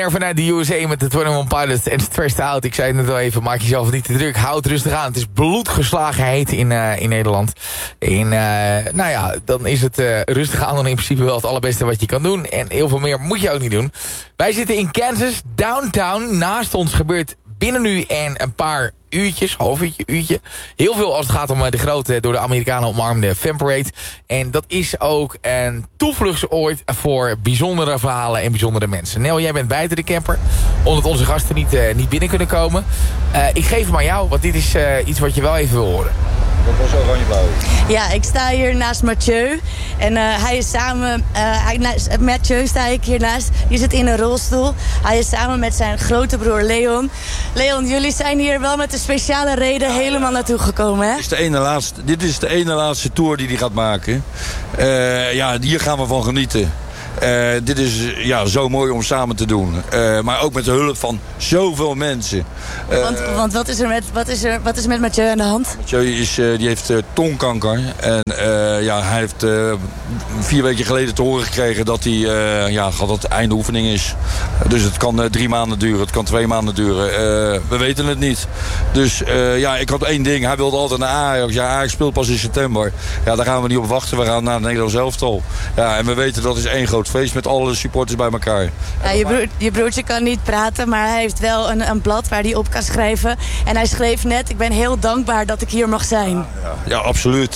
Vanuit de USA met de 21 Pilots en Stressed Out. Ik zei het net al even, maak jezelf niet te druk. Houd rustig aan. Het is bloedgeslagen heet in Nederland. En nou ja, dan is het rustig aan dan in principe wel het allerbeste wat je kan doen. En heel veel meer moet je ook niet doen. Wij zitten in Kansas, downtown. Naast ons gebeurt binnen nu en een paar uurtjes, half uurtje. Heel veel als het gaat om de grote, door de Amerikanen omarmde Fan Parade. En dat is ook een toevluchtsoord voor bijzondere verhalen en bijzondere mensen. Nel, jij bent buiten de camper, omdat onze gasten niet binnen kunnen komen. Ik geef hem aan jou, want dit is iets wat je wel even wil horen. Dat was oranje-blauw. Ja, ik sta hier naast Mathieu. En hij is samen... Mathieu sta ik hiernaast. Die zit in een rolstoel. Hij is samen met zijn grote broer Leon. Leon, jullie zijn hier wel met een speciale reden helemaal naartoe gekomen, hè? Dit is de ene laatste tour die hij gaat maken. Hier gaan we van genieten. Dit is zo mooi om samen te doen. Maar ook met de hulp van zoveel mensen. Want wat is met Mathieu aan de hand? Mathieu die heeft tongkanker. En hij heeft 4 weken geleden te horen gekregen dat het einde oefening is. Dus het kan 3 maanden duren, het kan 2 maanden duren. We weten het niet. Dus ik had 1 ding. Hij wilde altijd naar Ajax. Ja, Ajax speelt pas in september. Ja, daar gaan we niet op wachten. We gaan naar het Nederlands elftal. Ja, en we weten dat is 1 groot feest met alle supporters bij elkaar. Ja, je broertje kan niet praten, maar hij heeft wel een blad waar hij op kan schrijven. En hij schreef net, ik ben heel dankbaar dat ik hier mag zijn. Ja, absoluut.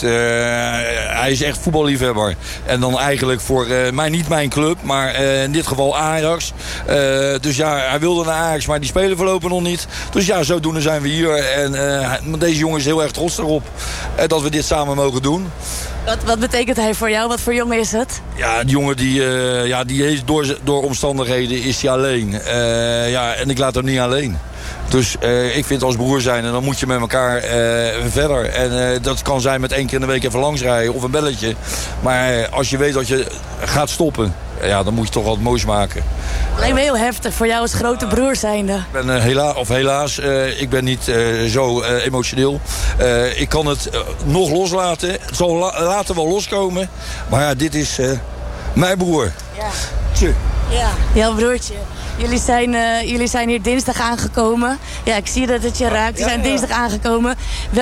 Hij is echt voetballiefhebber. En dan eigenlijk voor niet mijn club, maar in dit geval Ajax. Dus ja, hij wilde naar Ajax, maar die spelen voorlopig nog niet. Dus ja, zodoende zijn we hier. En deze jongen is heel erg trots erop dat we dit samen mogen doen. Wat betekent hij voor jou? Wat voor jongen is het? Ja, die jongen die heeft door omstandigheden is hij alleen. En ik laat hem niet alleen. Dus ik vind als broer zijn en dan moet je met elkaar verder. En dat kan zijn met 1 keer in de week even langsrijden of een belletje. Maar als je weet dat je gaat stoppen, ja, dan moet je toch wat moois maken. Lijkt me heel heftig voor jou als grote broer zijnde. Ik ben helaas, ik ben niet zo emotioneel. Ik kan het nog loslaten. Het zal later wel loskomen. Maar ja, dit is mijn broer. Ja. Tje. Ja, jouw broertje. Jullie zijn hier dinsdag aangekomen. Ja, ik zie dat het je raakt. Jullie zijn dinsdag aangekomen.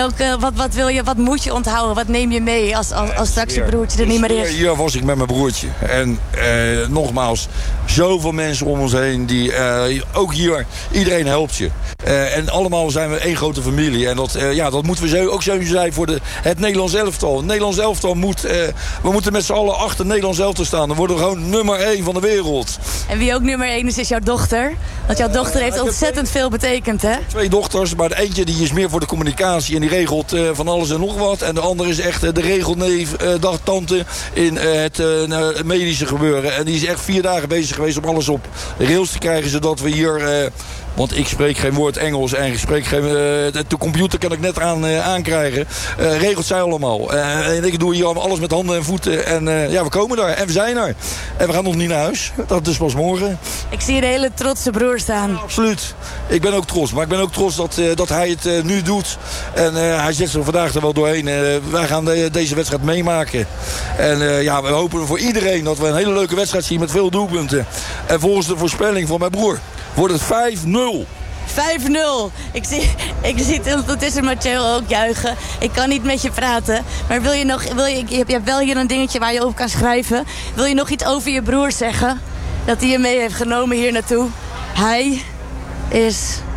Wat moet je onthouden? Wat neem je mee als straks je broertje er niet meer is? Hier was ik met mijn broertje. En nogmaals, zoveel mensen om ons heen. Die ook hier, iedereen helpt je. En allemaal zijn we 1 grote familie. En dat moeten we ook zo zijn voor het Nederlands elftal. Het Nederlands elftal we moeten met z'n allen achter het Nederlands elftal staan. Dan worden we gewoon nummer 1 van de wereld. En wie ook nummer 1 is jouw dochter. Want jouw dochter heeft ontzettend veel betekend, hè? 2 dochters, maar de eentje die is meer voor de communicatie en die regelt van alles en nog wat. En de andere is echt de regelneef, tante in het medische gebeuren. En die is echt 4 dagen bezig geweest om alles op rails te krijgen, zodat we hier... want ik spreek geen woord Engels en de computer kan ik net aankrijgen. Regelt zij allemaal. En ik doe hier alles met handen en voeten. En we komen daar en we zijn er. En we gaan nog niet naar huis. Dat is pas morgen. Ik zie een hele trotse broer staan. Ja, absoluut. Ik ben ook trots. Maar ik ben ook trots dat hij het nu doet. En hij zet zich vandaag er wel doorheen. Wij gaan deze wedstrijd meemaken. En we hopen voor iedereen dat we een hele leuke wedstrijd zien met veel doelpunten. En volgens de voorspelling van mijn broer wordt het 5-0. 5-0. Ik zie ondertussen Mathieu ook juichen. Ik kan niet met je praten. Maar je hebt wel hier een dingetje waar je op kan schrijven. Wil je nog iets over je broer zeggen? Dat hij je mee heeft genomen hier naartoe. Hij is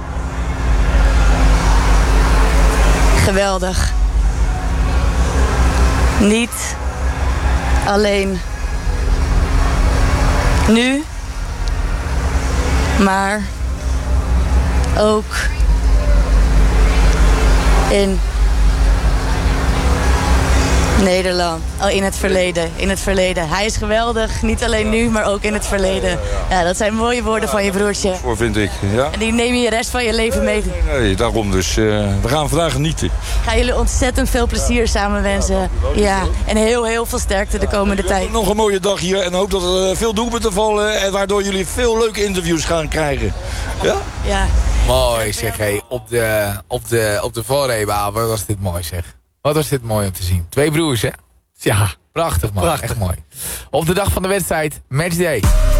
geweldig. Niet alleen nu, maar ook in Nederland. Oh, in het verleden. In het verleden. Hij is geweldig. Niet alleen nu, maar ook in het verleden. Ja, dat zijn mooie woorden van je broertje. Voor vind ik, ja. En die neem je de rest van je leven mee. Nee, daarom dus. We gaan vandaag genieten. Ga jullie ontzettend veel plezier samen wensen. Ja, en heel veel sterkte de komende tijd. Nog een mooie dag hier en hoop dat er veel doelpunten vallen. En waardoor jullie veel leuke interviews gaan krijgen. Ja? Ja. Mooi zeg, hé. Op de voorreep, wat was dit mooi zeg. Wat was dit mooi om te zien. 2 broers, hè? Ja, prachtig man. Prachtig. Echt mooi. Op de dag van de wedstrijd, matchday.